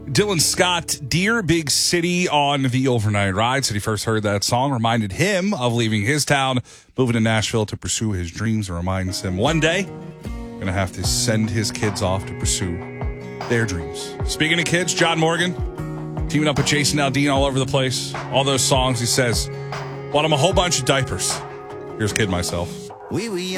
Dylan Scott, Dear Big City on the overnight ride. Said he first heard that song, reminded him of leaving his town, moving to Nashville to pursue his dreams, and reminds him one day going to have to send his kids off to pursue their dreams. Speaking of kids, John Morgan teaming up with Jason Aldean all over the place. All those songs, he says, bought him a whole bunch of diapers. Here's Kid Myself.